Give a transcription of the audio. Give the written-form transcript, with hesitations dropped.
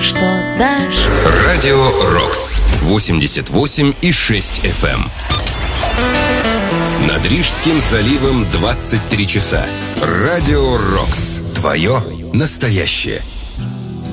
что дашь. Радио Рокс 88,6 FM. Над Рижским заливом 23 часа. Радио Рокс. Твое настоящее.